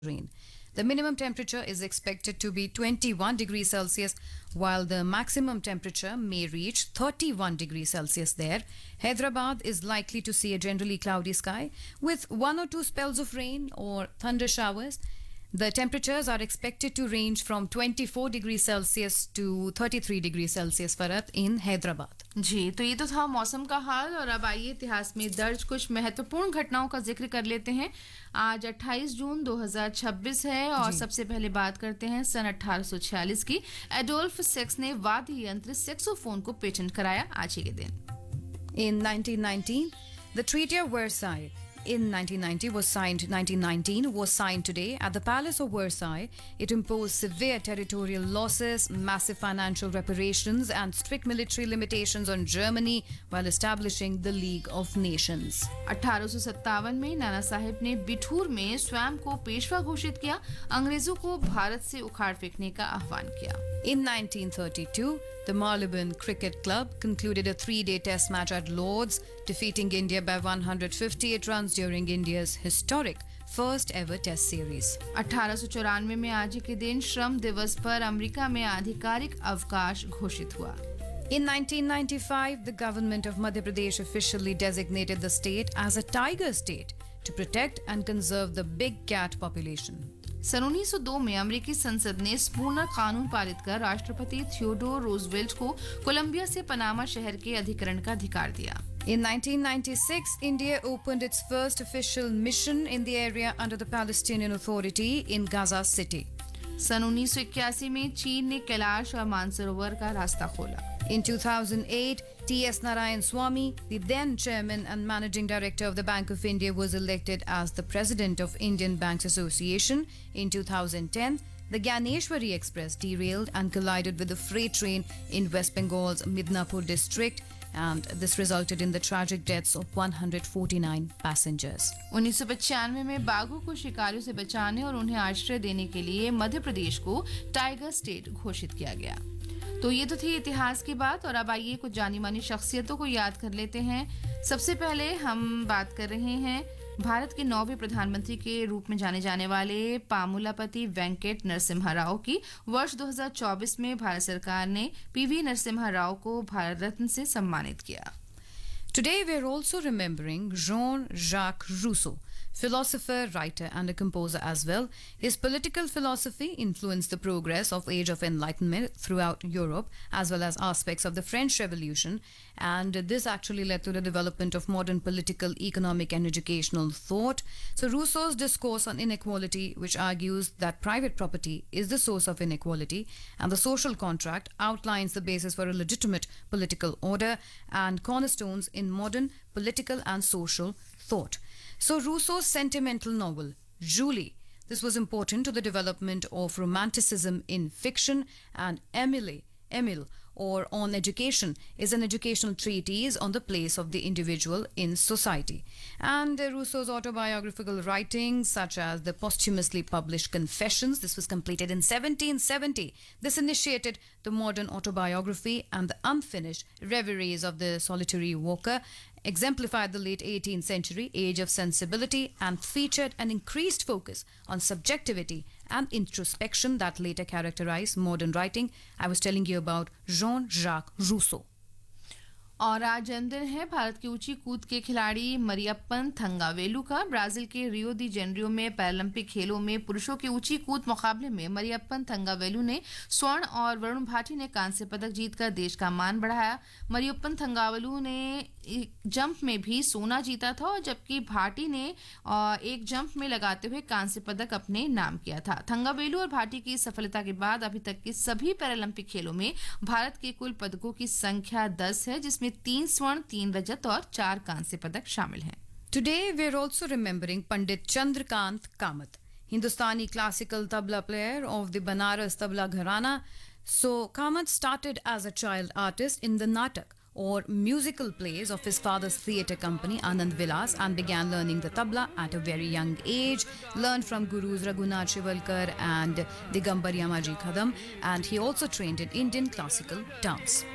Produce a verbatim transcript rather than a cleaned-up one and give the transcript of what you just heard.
rain. The minimum temperature is expected to be twenty-one degrees Celsius, while the maximum temperature may reach thirty-one degrees Celsius there. Hyderabad is likely to see a generally cloudy sky with one or two spells of rain or thunder showers. The temperatures are expected to range from twenty-four degrees Celsius to thirty-three degrees Celsius Farat in Hyderabad. जी तो ये तो था मौसम का हाल और अब आइए इतिहास में दर्ज कुछ महत्वपूर्ण घटनाओं का जिक्र कर लेते हैं। आज अट्ठाईस जून दो हज़ार छब्बीस है और सबसे पहले बात करते हैं सन अठारह सौ छियालीस की। एडोल्फ सेक्स ने वाद्य यंत्र सेक्सोफोन को पेटेंट कराया आज ही के दिन। In nineteen nineteen, the Treaty of Versailles in nineteen ninety was signed nineteen nineteen was signed today at the Palace of Versailles. It imposed severe territorial losses, massive financial reparations and strict military limitations on Germany while establishing the League of Nations. अठारह सौ सत्तावन में नाना साहेब ने बिठूर में स्वयं को पेशवा घोषित किया, अंग्रेजों को भारत से उखाड़ फेंकने का आह्वान किया। In nineteen thirty-two, the Marylebone Cricket Club concluded a three-day test match at Lord's, defeating India by one hundred fifty-eight runs during India's historic first ever test series. अठारह सौ चौरानवे में आज ही के दिन श्रम दिवस पर अमेरिका में आधिकारिक अवकाश घोषित हुआ। In nineteen ninety-five, the government of Madhya Pradesh officially designated the state as a tiger state to protect and conserve the big cat population. सन उन्नीस सौ दो में अमेरिकी संसद ने स्पूर्नर कानून पारित कर राष्ट्रपति थियोडोर रूजवेल्ट को कोलंबिया से पनामा शहर के अधिकरण का अधिकार दिया। In nineteen ninety-six, India opened its first official mission in the area under the Palestinian Authority in Gaza City. सन उन्नीस सौ इक्यासी में चीन ने कैलाश और मानसरोवर का रास्ता खोला। In two thousand eight, T S Narayan Swamy, the then chairman and managing director of the Bank of India, was elected as the president of Indian Banks Association. In two thousand ten, the Gyaneshwari Express derailed and collided with a freight train in West Bengal's Midnapur district, and this resulted in the tragic deaths of one hundred forty-nine passengers. उन्नीस सौ पचानवे में बाघों को शिकारियों से बचाने और उन्हें आश्रय देने के लिए मध्य प्रदेश को टाइगर स्टेट घोषित किया गया। तो ये तो थी इतिहास की बात और अब आइए कुछ जानी मानी शख्सियतों को याद कर लेते हैं। सबसे पहले हम बात कर रहे हैं भारत के नौवें प्रधानमंत्री के रूप में जाने जाने वाले पामुलापति वेंकट नरसिम्हा राव की। वर्ष दो हज़ार चौबीस में भारत सरकार ने पीवी नरसिम्हा राव को भारत रत्न से सम्मानित किया। Today we are also remembering Jean-Jacques Rousseau, philosopher, writer and a composer as well. His political philosophy influenced the progress of Age of Enlightenment throughout Europe as well as aspects of the French Revolution, and this actually led to the development of modern political, economic and educational thought. So Rousseau's discourse on inequality, which argues that private property is the source of inequality and the social contract, outlines the basis for a legitimate political order and cornerstones in modern political and social thought. So Rousseau's sentimental novel, Julie, this was important to the development of romanticism in fiction, and Emile, Emile, or On Education, is an educational treatise on the place of the individual in society. And uh, Rousseau's autobiographical writings, such as the posthumously published Confessions, this was completed in seventeen seventy. This initiated the modern autobiography, and the unfinished Reveries of the Solitary Walker exemplified the late eighteenth century age of sensibility and featured an increased focus on subjectivity and introspection that later characterized modern writing. I was telling you about Jean-Jacques Rousseau. और आज जन्मदिन है भारत की ऊंची कूद के खिलाड़ी मरियप्पन थंगावेलू का। ब्राजील के रियो दी जेनेरियो में पैरालंपिक खेलों में पुरुषों के ऊंची कूद मुकाबले में मरियप्पन थंगावेलू ने स्वर्ण और वरुण भाटी ने कांस्य पदक जीतकर देश का मान बढ़ाया। मरियप्पन थंगावेलू ने जंप में भी सोना जीता था, और जबकि भाटी ने एक जंप में लगाते हुए कांस्य पदक अपने नाम किया था। थंगावेलू और भाटी की सफलता के बाद अभी तक के सभी पैरालंपिक खेलों में भारत के कुल पदकों की संख्या दस है, जिसमें तीन स्वर्ण, तीन रजत और चार कांस्य पदक शामिल हैं। Today we are also remembering Pandit Chandrakant Kamath, Hindustani classical tabla player of the Banaras Tabla Gharana. So Kamath started as a child artist in the natak or musical plays of his father's theatre company Anand Vilas, and began learning the tabla at a very young age. Learned from gurus Raghunath Shivalkar and Digambar Yamaji Khadam, and he also trained in Indian classical dance.